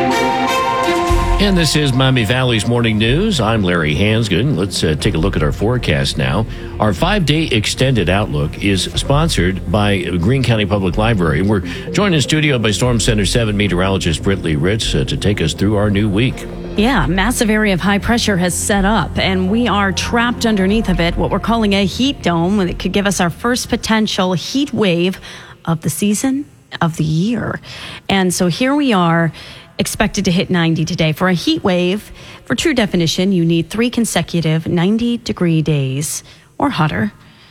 And this is Miami Valley's Morning News. I'm Larry Hansgen. Let's uh, take a look at our forecast now. Our five-day extended outlook is sponsored by Greene County Public Library. We're joined in studio by Storm Center seven meteorologist Brittany Ritz uh, to take us through our new week. Yeah, massive area of high pressure has set up, and we are trapped underneath of it, what we're calling a heat dome. It could give us our first potential heat wave of the season, of the year. And so here we are, expected to hit ninety today. For a heat wave, for true definition, you need three consecutive ninety degree days or hotter.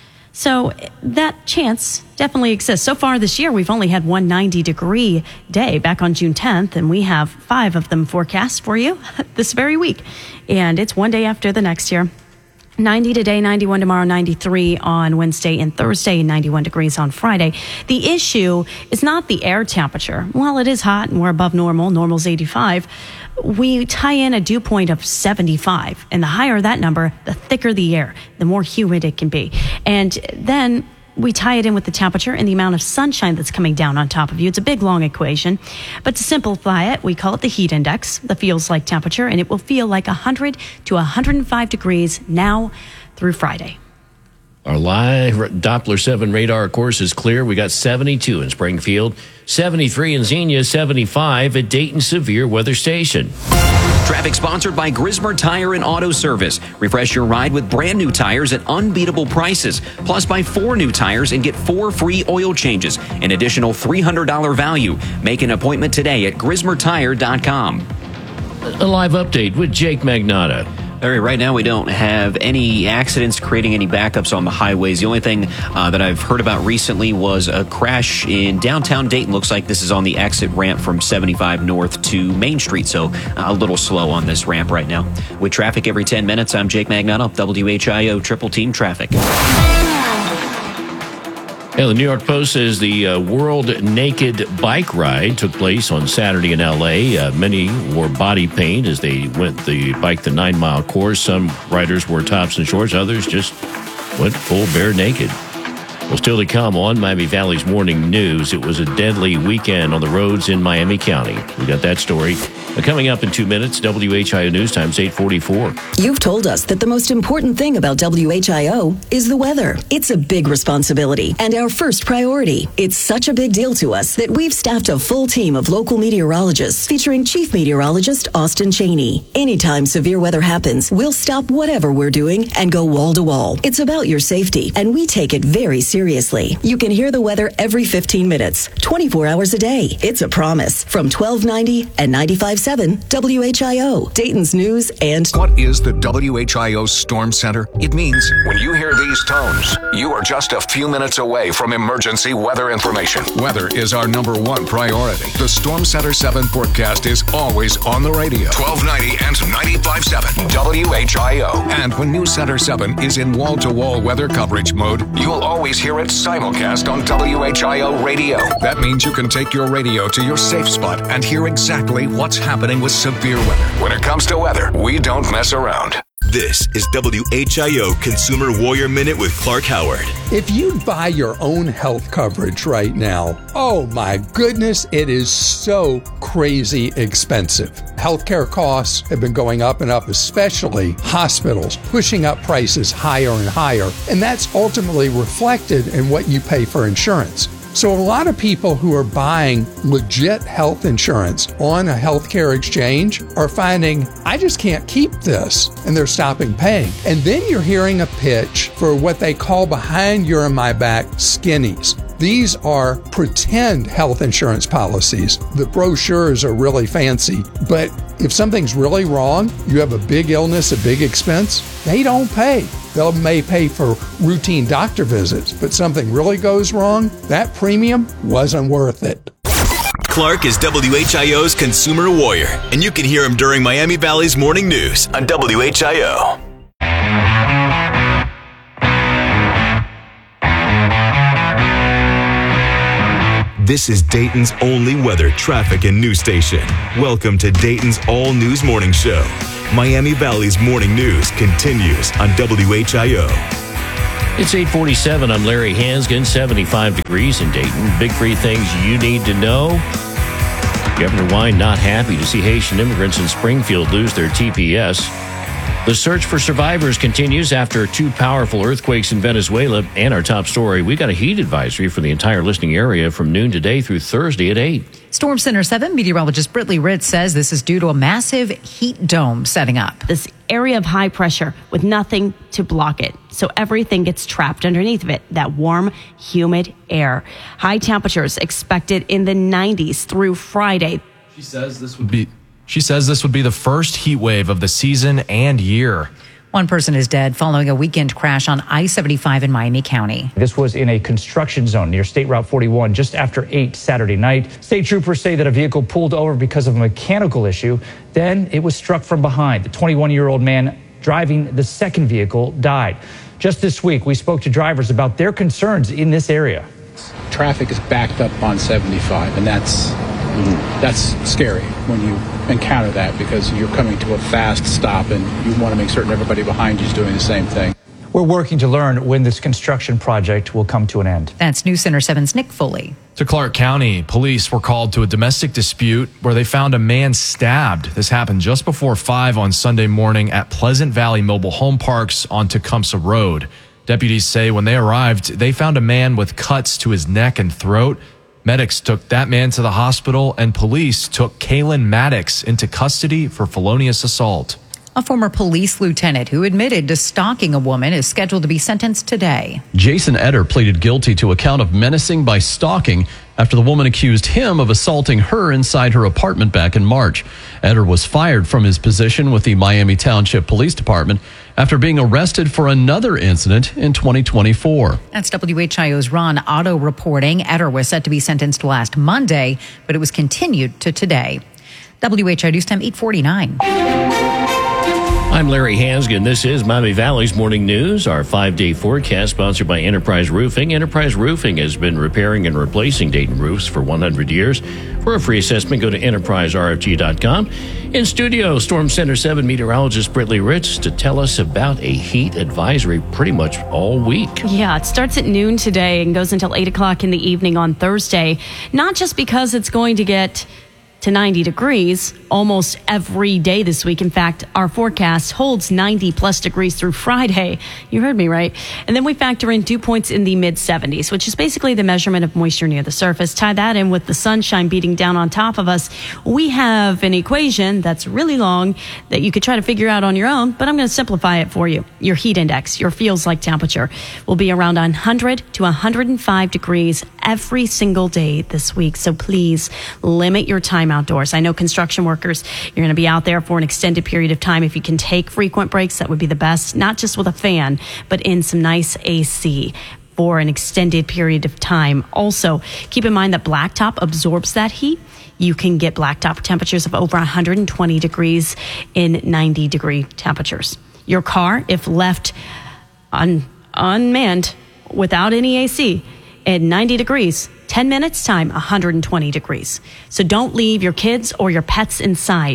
So that chance definitely exists. So far this year, we've only had one ninety degree day back on June tenth, and we have five of them forecast for you this very week. And it's one day after the next year. ninety today, ninety-one tomorrow, ninety-three on Wednesday and Thursday, ninety-one degrees on Friday. The issue is not the air temperature. While it is hot and we're above normal, normal's eighty-five, we tie in a dew point of seventy-five. And the higher that number, the thicker the air, the more humid it can be. And then we tie it in with the temperature and the amount of sunshine that's coming down on top of you. It's a big, long equation. But to simplify it, we call it the heat index, the feels like temperature, and it will feel like one hundred to one hundred five degrees now through Friday. Our live Doppler seven radar, of course, is clear. We got seventy-two in Springfield, seventy-three in Xenia, seventy-five at Dayton Severe Weather Station. Traffic sponsored by Grismer Tire and Auto Service. Refresh your ride with brand new tires at unbeatable prices. Plus, buy four new tires and get four free oil changes. An additional three hundred dollars value. Make an appointment today at grismer tire dot com. A live update with Jake Magnotta. All right, right now we don't have any accidents creating any backups on the highways. The only thing uh, that I've heard about recently was a crash in downtown Dayton. Looks like this is on the exit ramp from seventy-five North to Main Street, so uh, a little slow on this ramp right now. With traffic every ten minutes, I'm Jake Magnotta, W H I O Triple Team Traffic. Yeah, the New York Post says the uh, World Naked Bike Ride took place on Saturday in L A. Uh, many wore body paint as they went the bike the nine-mile course. Some riders wore tops and shorts. Others just went full bare naked. Well, still to come on Miami Valley's Morning News, it was a deadly weekend on the roads in Miami County. We got that story. Uh, coming up in two minutes, W H I O News Time's eight forty-four. You've told us that the most important thing about W H I O is the weather. It's a big responsibility and our first priority. It's such a big deal to us that we've staffed a full team of local meteorologists featuring Chief Meteorologist Austin Cheney. Anytime severe weather happens, we'll stop whatever we're doing and go wall to wall. It's about your safety, and we take it very seriously. You can hear the weather every fifteen minutes, twenty-four hours a day. It's a promise. From twelve ninety and ninety-five point seven W H I O, Dayton's news and... What is the W H I O Storm Center? It means when you hear these tones, you are just a few minutes away from emergency weather information. Weather is our number one priority. The Storm Center seven forecast is always on the radio. twelve ninety and ninety-five point seven W H I O. And when News Center seven is in wall-to-wall weather coverage mode, you'll always hear it simulcast on W H I O radio. That means you can take your radio to your safe spot and hear exactly what's happening with severe weather. When it comes to weather, we don't mess around. This is W H I O Consumer Warrior Minute with Clark Howard. If you buy your own health coverage right now, oh my goodness, it is so crazy expensive. Healthcare costs have been going up and up, especially hospitals, pushing up prices higher and higher. And that's ultimately reflected in what you pay for insurance. So a lot of people who are buying legit health insurance on a healthcare exchange are finding, I just can't keep this, and they're stopping paying. And then you're hearing a pitch for what they call behind your and my back skinnies. These are pretend health insurance policies. The brochures are really fancy, but if something's really wrong, you have a big illness, a big expense, they don't pay. They may pay for routine doctor visits, but something really goes wrong, that premium wasn't worth it. Clark is W H I O's Consumer Warrior, and you can hear him during Miami Valley's Morning News on W H I O. This is Dayton's only weather, traffic, and news station. Welcome to Dayton's All News Morning Show. Miami Valley's Morning News continues on W H I O. It's eight forty-seven. I'm Larry Hansgen, seventy-five degrees in Dayton. Big three things you need to know. Governor Wine not happy to see Haitian immigrants in Springfield lose their T P S. The search for survivors continues after two powerful earthquakes in Venezuela. And our top story, we got a heat advisory for the entire listening area from noon today through Thursday at eight. Storm Center seven meteorologist Britley Ritz says this is due to a massive heat dome setting up. This area of high pressure with nothing to block it. So everything gets trapped underneath of it. That warm, humid air. High temperatures expected in the nineties through Friday. She says this would be... She says this would be the first heat wave of the season and year. One person is dead following a weekend crash on I seventy-five in Miami County. This was in a construction zone near State Route forty-one just after eight Saturday night. State troopers say that a vehicle pulled over because of a mechanical issue. Then it was struck from behind. The twenty-one-year-old man driving the second vehicle died. Just this week, we spoke to drivers about their concerns in this area. Traffic is backed up on seventy-five, and that's that's scary when you encounter that because you're coming to a fast stop and you want to make certain everybody behind you is doing the same thing. We're working to learn when this construction project will come to an end. That's News Center seven's Nick Foley. To Clark County, police were called to a domestic dispute where they found a man stabbed. This happened just before five on Sunday morning at Pleasant Valley Mobile Home Parks on Tecumseh Road. Deputies say when they arrived, they found a man with cuts to his neck and throat. Medics took that man to the hospital, and police took Kalen Maddox into custody for felonious assault. A former police lieutenant who admitted to stalking a woman is scheduled to be sentenced today. Jason Etter pleaded guilty to a count of menacing by stalking after the woman accused him of assaulting her inside her apartment back in March. Etter was fired from his position with the Miami Township Police Department after being arrested for another incident in twenty twenty-four. That's W H I O's Ron Otto reporting. Etter was set to be sentenced last Monday, but it was continued to today. W H I O News Time eight forty-nine. I'm Larry Hansgen. This is Miami Valley's Morning News, our five-day forecast sponsored by Enterprise Roofing. Enterprise Roofing has been repairing and replacing Dayton roofs for one hundred years. For a free assessment, go to enterprise r f g dot com. In studio, Storm Center seven meteorologist Britley Ritz to tell us about a heat advisory pretty much all week. Yeah, it starts at noon today and goes until eight o'clock in the evening on Thursday. Not just because it's going to get to ninety degrees almost every day this week. In fact, our forecast holds ninety plus degrees through Friday. You heard me right. And then we factor in dew points in the mid seventies, which is basically the measurement of moisture near the surface. Tie that in with the sunshine beating down on top of us. We have an equation that's really long that you could try to figure out on your own, but I'm going to simplify it for you. Your heat index, your feels like temperature, will be around one hundred to one hundred five degrees every single day this week. So please limit your time outdoors. I know construction workers, you're going to be out there for an extended period of time. If you can take frequent breaks, that would be the best, not just with a fan, but in some nice A C for an extended period of time. Also, keep in mind that blacktop absorbs that heat. You can get blacktop temperatures of over one hundred twenty degrees in ninety degree temperatures. Your car, if left un- unmanned without any A C at ninety degrees, ten minutes time, one hundred twenty degrees. So don't leave your kids or your pets inside.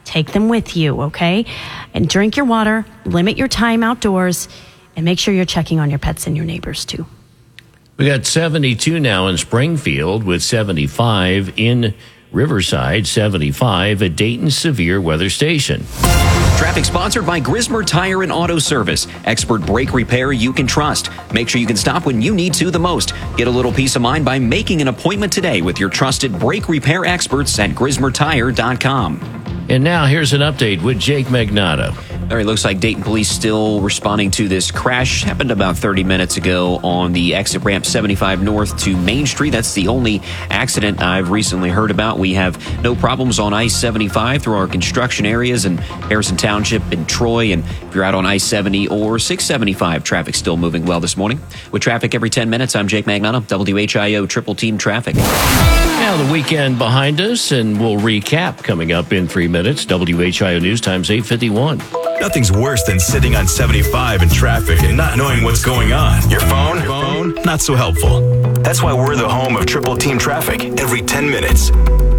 take them with you, okay? And drink your water, limit your time outdoors, and make sure you're checking on your pets and your neighbors too. We got seventy-two now in Springfield with seventy-five in Riverside, seventy-five at Dayton's Severe Weather Station. Traffic sponsored by Grismer Tire and Auto Service. Expert brake repair you can trust. Make sure you can stop when you need to the most. Get a little peace of mind by making an appointment today with your trusted brake repair experts at grismer tire dot com. And now here's an update with Jake Magnato. All right, looks like Dayton police still responding to this crash. Happened about thirty minutes ago on the exit ramp seventy-five north to Main Street. That's the only accident I've recently heard about. We have no problems on I seventy-five through our construction areas in Harrison Township and Troy. And if you're out on I seventy or six seventy-five, traffic still moving well this morning. With traffic every ten minutes, I'm Jake Magnato, W H I O Triple Team Traffic. Now the weekend behind us, and we'll recap coming up in three minutes. W H I O News Times eight fifty-one. Nothing's worse than sitting on seventy-five in traffic and not knowing what's going on. Your phone? Phone? Not so helpful. That's why we're the home of Triple Team Traffic every ten minutes.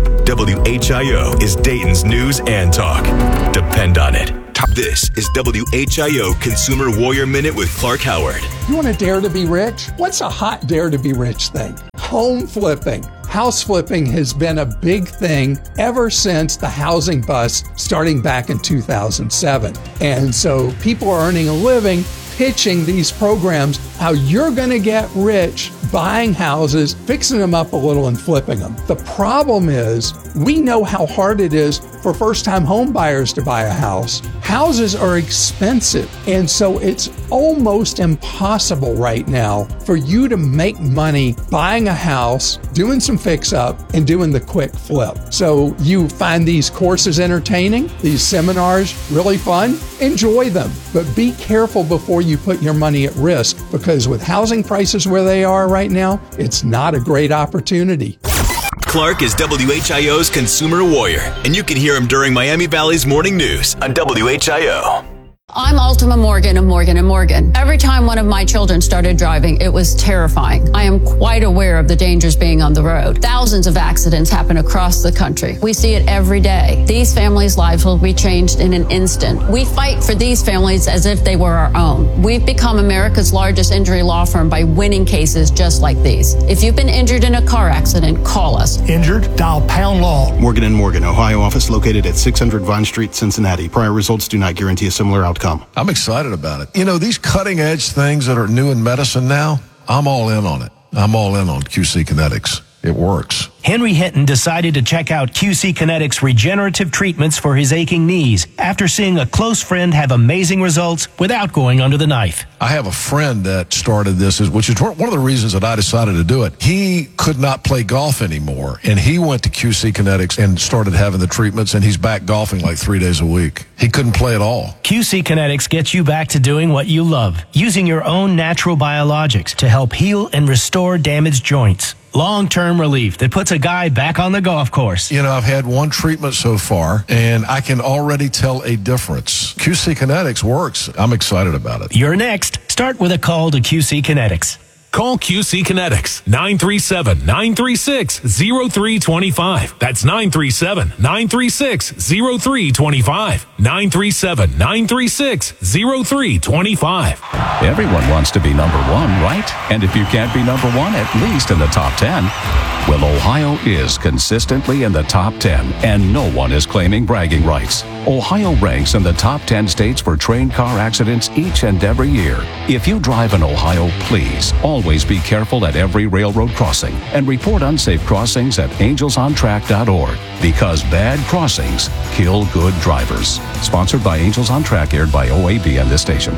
W H I O is Dayton's news and talk. Depend on it. This is W H I O Consumer Warrior Minute with Clark Howard. You want to dare to be rich? What's a hot dare to be rich thing? Home flipping. House flipping has been a big thing ever since the housing bust starting back in two thousand seven. And so people are earning a living pitching these programs, how you're going to get rich buying houses, fixing them up a little and flipping them. The problem is we know how hard it is for first-time home buyers to buy a house. Houses are expensive, and so it's almost impossible right now for you to make money buying a house, doing some fix-up, and doing the quick flip. So you find these courses entertaining, these seminars really fun, enjoy them, but be careful before you put your money at risk, because with housing prices where they are right now, it's not a great opportunity. Clark is W H I O's Consumer Warrior, and you can hear him during Miami Valley's Morning News on W H I O. I'm Ultima Morgan of Morgan and Morgan. Every time one of my children started driving, it was terrifying. I am quite aware of the dangers being on the road. Thousands of accidents happen across the country. We see it every day. These families' lives will be changed in an instant. We fight for these families as if they were our own. We've become America's largest injury law firm by winning cases just like these. If you've been injured in a car accident, call us. Injured? Dial Pound Law. Morgan and Morgan, Ohio office located at six hundred Vine Street, Cincinnati. Prior results do not guarantee a similar outcome. I'm excited about it. You know, these cutting edge things that are new in medicine now, I'm all in on it. I'm all in on Q C Kinetics. It works. Henry Hinton decided to check out Q C Kinetics regenerative treatments for his aching knees after seeing a close friend have amazing results without going under the knife. I have a friend that started this, which is one of the reasons that I decided to do it. He could not play golf anymore, and he went to Q C Kinetics and started having the treatments, and he's back golfing like three days a week. He couldn't play at all. Q C Kinetics gets you back to doing what you love, using your own natural biologics to help heal and restore damaged joints. Long-term relief that puts a guy back on the golf course. You know, I've had one treatment so far, and I can already tell a difference. Q C Kinetics works. I'm excited about it. You're next. Start with a call to Q C Kinetics. Call Q C Kinetics, nine three seven, nine three six, zero three two five. That's nine three seven, nine three six, zero three two five. nine three seven, nine three six, zero three two five. Everyone wants to be number one, right? And if you can't be number one, at least in the top ten. Well, Ohio is consistently in the top ten, and no one is claiming bragging rights. Ohio ranks in the top ten states for train car accidents each and every year. If you drive in Ohio, please always be careful at every railroad crossing and report unsafe crossings at angels on track dot org, because bad crossings kill good drivers. Sponsored by Angels on Track, aired by O A B and this station.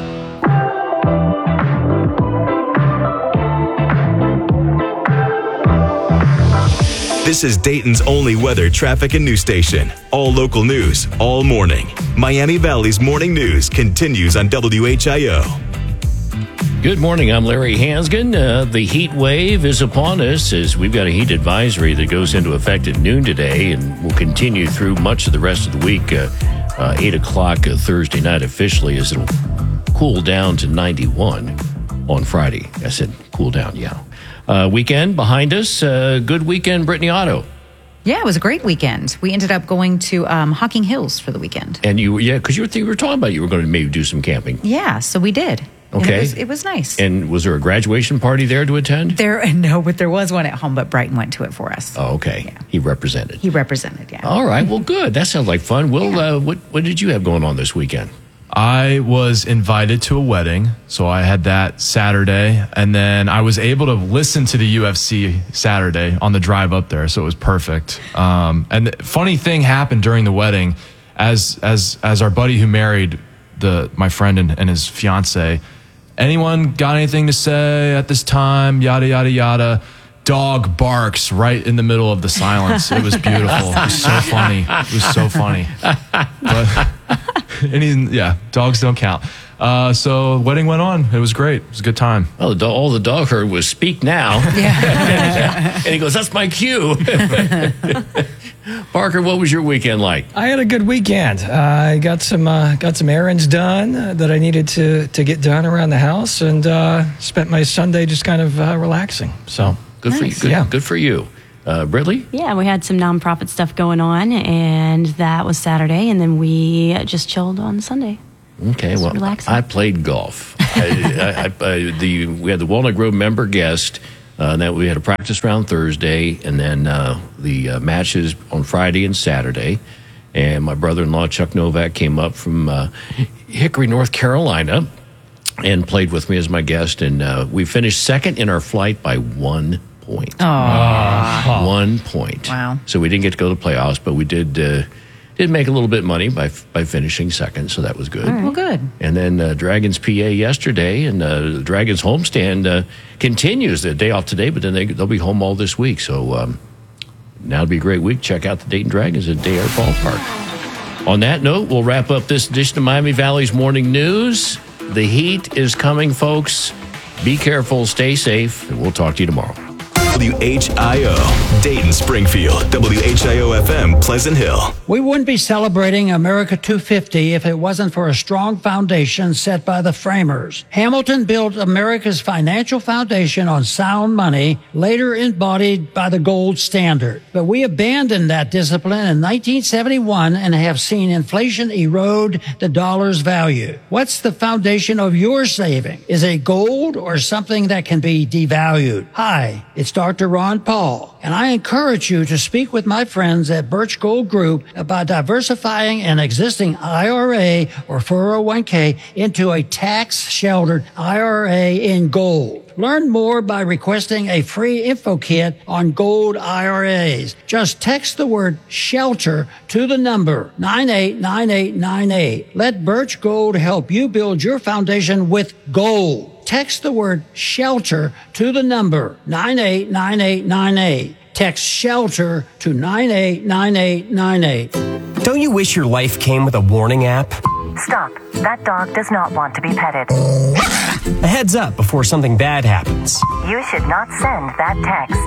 This is Dayton's only weather, traffic, and news station. All local news, all morning. Miami Valley's Morning News continues on W H I O. Good morning. I'm Larry Hansgen. Uh, the heat wave is upon us as we've got a heat advisory that goes into effect at noon today and will continue through much of the rest of the week. Uh, uh, eight o'clock uh, Thursday night officially, as it'll cool down to ninety-one on Friday. I said cool down, yeah. Uh, weekend behind us. Uh, good weekend, Brittany Otto. Yeah, it was a great weekend. We ended up going to um, Hocking Hills for the weekend. And you, yeah, because you were, you were talking about you were going to maybe do some camping. Yeah, so we did. And Okay. It was, it was nice. And was there a graduation party there to attend? There, no, but there was one at home, but Brighton went to it for us. Oh, okay. He represented. He represented, yeah. All right. Well, good. That sounds like fun. Will, uh, what, what did you have going on this weekend? I was invited to a wedding, so I had that Saturday, and then I was able to listen to the U F C Saturday on the drive up there, so it was perfect. Um, and the funny thing happened during the wedding, as as as our buddy who married the my friend and, and his fiance. Anyone got anything to say at this time? Yada yada yada. Dog barks right in the middle of the silence. It was beautiful. It was so funny. It was so funny. But, any, yeah, dogs don't count. Uh, so wedding went on. It was great. It was a good time. Well, the, do- all the dog heard was "speak now," and he goes, "That's my cue." Parker, what was your weekend like? I had a good weekend. Uh, I got some uh, got some errands done uh, that I needed to to get done around the house, and uh, spent my Sunday just kind of uh, relaxing. So good for you. Good, yeah. good for you, uh, Bridley. Yeah, we had some nonprofit stuff going on, and that was Saturday, and then we just chilled on Sunday. Okay, Just well, relaxing. I played golf. I, I, I, the we had the Walnut Grove member guest. Uh, and then we had a practice round Thursday, and then uh, the uh, matches on Friday and Saturday. And my brother-in-law, Chuck Novak, came up from uh, Hickory, North Carolina, and played with me as my guest. And uh, we finished second in our flight by one point. Aww. One point. Wow. So we didn't get to go to the playoffs, but we did uh, did make a little bit of money by by finishing second, so that was good. All right. Well, good. And then uh, Dragons P A yesterday, and uh, the Dragons homestand uh, continues. The day off today, but then they, they'll be home all this week. So um, now it'll be a great week. Check out the Dayton Dragons at Day Air Ballpark. On that note, we'll wrap up this edition of Miami Valley's Morning News. The heat is coming, folks. Be careful, stay safe, and we'll talk to you tomorrow. W H I O, Dayton, Springfield. W H I O F M, Pleasant Hill. We wouldn't be celebrating America two fifty if it wasn't for a strong foundation set by the framers. Hamilton built America's financial foundation on sound money, later embodied by the gold standard. But we abandoned that discipline in nineteen seventy-one and have seen inflation erode the dollar's value. What's the foundation of your saving? Is it gold or something that can be devalued? Hi, it's Doctor Ron Paul, and I encourage you to speak with my friends at Birch Gold Group about diversifying an existing I R A or four oh one k into a tax-sheltered I R A in gold. Learn more by requesting a free info kit on gold I R As. Just text the word shelter to the number nine eight nine eight nine eight. Let Birch Gold help you build your foundation with gold. Text the word shelter to the number nine eight nine eight nine eight. Text shelter to nine eight nine eight nine eight. Don't you wish your life came with a warning app? Stop. That dog does not want to be petted. A heads up before something bad happens. You should not send that text.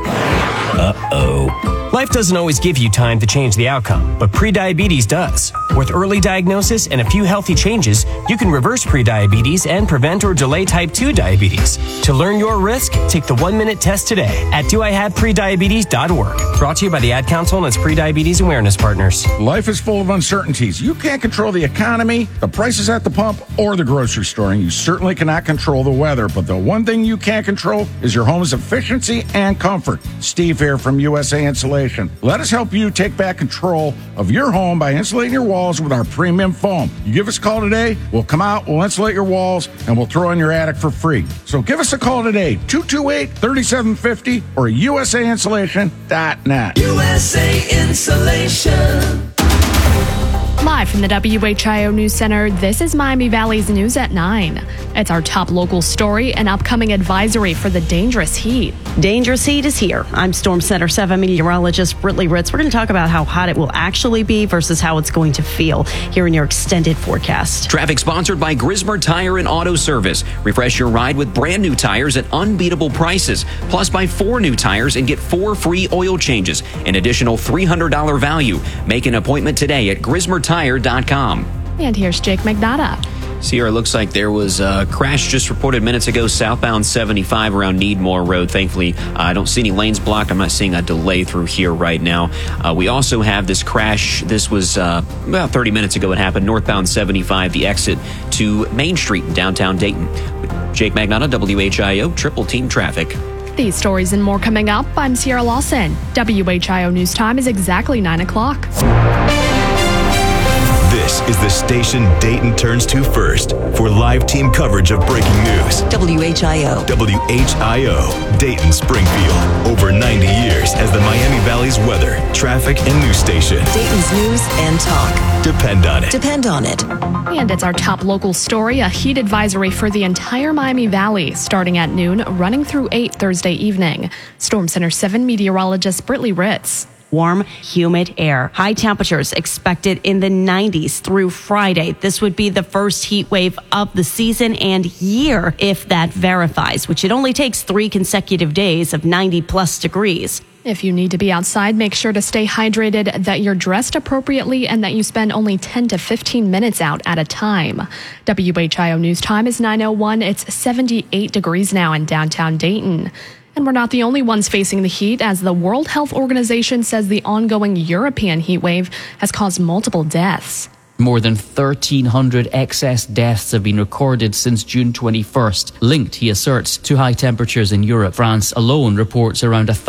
Uh-oh. Life doesn't always give you time to change the outcome, but prediabetes does. With early diagnosis and a few healthy changes, you can reverse prediabetes and prevent or delay type two diabetes. To learn your risk, take the one-minute test today at do I have prediabetes dot org. Brought to you by the Ad Council and its prediabetes awareness partners. Life is full of uncertainties. You can't control the economy, the prices at the pump, or the grocery store, and you certainly cannot control the weather. But the one thing you can control is your home's efficiency and comfort. Steve here from U S A Insulation. Let us help you take back control of your home by insulating your walls with our premium foam. You give us a call today, we'll come out, we'll insulate your walls, and we'll throw in your attic for free. So give us a call today, two two eight, three seven five zero or U S A insulation dot net. U S A Insulation. Live from the W H I O News Center, this is Miami Valley's News at nine. It's our top local story and upcoming advisory for the dangerous heat. Dangerous heat is here. I'm Storm Center seven meteorologist Britley Ritz. We're going to talk about how hot it will actually be versus how it's going to feel here in your extended forecast. Traffic sponsored by Grismer Tire and Auto Service. Refresh your ride with brand new tires at unbeatable prices. Plus, buy four new tires and get four free oil changes. An additional three hundred dollars value. Make an appointment today at grismer tire dot com. And here's Jake McNada. Sierra, looks like there was a crash just reported minutes ago, southbound seventy-five around Needmore Road. Thankfully, uh, I don't see any lanes blocked. I'm not seeing a delay through here right now. Uh, we also have this crash. This was uh, about thirty minutes ago. It happened northbound seventy-five, the exit to Main Street in downtown Dayton. Jake Magnotta, W H I O, Triple Team Traffic. These stories and more coming up. I'm Sierra Lawson. W H I O News Time is exactly nine o'clock. This is the station Dayton turns to first for live team coverage of breaking news. W H I O. W H I O, Dayton Springfield. Over ninety years as the Miami Valley's weather, traffic, and news station. Dayton's news and talk. Depend on it. Depend on it. And it's our top local story, a heat advisory for the entire Miami Valley, starting at noon, running through eight Thursday evening. Storm Center seven meteorologist Brittany Ritz. Warm, humid air. High temperatures expected in the nineties through Friday. This would be the first heat wave of the season and year if that verifies, which it only takes three consecutive days of ninety plus degrees. If you need to be outside, make sure to stay hydrated, that you're dressed appropriately, and that you spend only ten to fifteen minutes out at a time. W H I O News Time is nine oh one. It's seventy-eight degrees now in downtown Dayton. And we're not the only ones facing the heat, as the World Health Organization says the ongoing European heat wave has caused multiple deaths. More than thirteen hundred excess deaths have been recorded since June twenty-first, linked, he asserts, to high temperatures in Europe. France alone reports around a